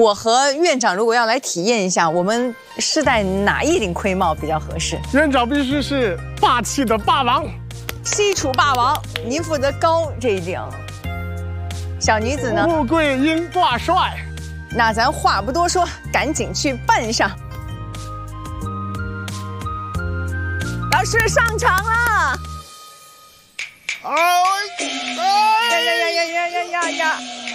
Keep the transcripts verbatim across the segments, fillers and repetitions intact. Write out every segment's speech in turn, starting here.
我和院长如果要来体验一下，我们是戴哪一顶盔帽比较合适？ 院长必须是霸气的霸王， 西楚霸王，您负责高这一顶。小女子呢？ 穆桂英挂帅。 那咱话不多说，赶紧去扮上。老师上场了！ 哎呀呀呀呀呀呀呀呀！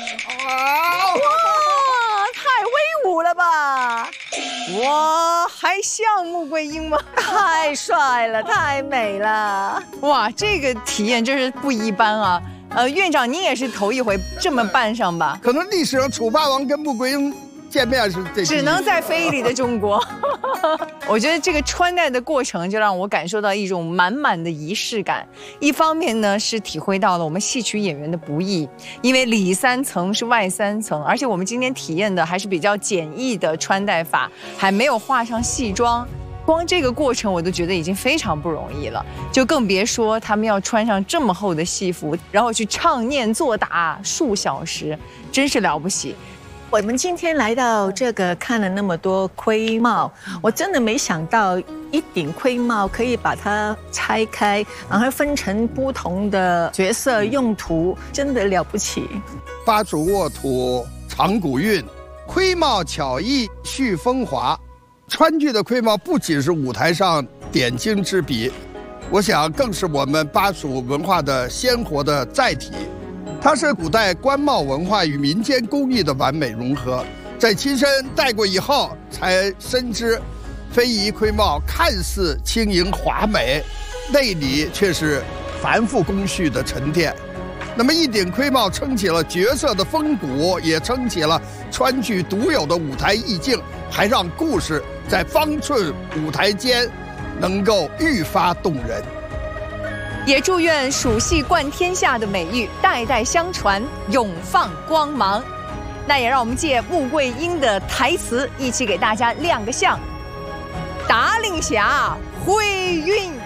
哇，太威武了吧！哇，还像穆桂英吗？太帅了，太美了！哇，这个体验真是不一般啊！呃，院长，您也是头一回这么扮上吧？ 可能历史上楚霸王跟穆桂英见面是这， 只能在非遗里的中国。我觉得这个穿戴的过程就让我感受到一种满满的仪式感。一方面呢，是体会到了我们戏曲演员的不易，因为里三层是外三层，而且我们今天体验的还是比较简易的穿戴法，还没有化上戏妆。光这个过程我都觉得已经非常不容易了，就更别说他们要穿上这么厚的戏服，然后去唱念做打数小时，真是了不起。 我们今天来到这个看了那么多盔帽，我真的没想到一顶盔帽可以把它拆开，然后分成不同的角色用途，真的了不起。 巴蜀沃土长古韵，盔帽巧艺续风华。川剧的盔帽不仅是舞台上点睛之笔，我想更是我们巴蜀文化的鲜活的载体。它是古代官帽文化与民间工艺的完美融合，在亲身戴过以后，才深知非遗盔帽看似轻盈华美，内里却是繁复工序的沉淀。那么一顶盔帽撑起了角色的风骨，也撑起了川剧独有的舞台意境，还让故事在方寸舞台间能够愈发动人。 也祝愿蜀戏冠天下的美誉代代相传，永放光芒。那也让我们借穆桂英的台词，一起给大家亮个相。达令侠挥韵。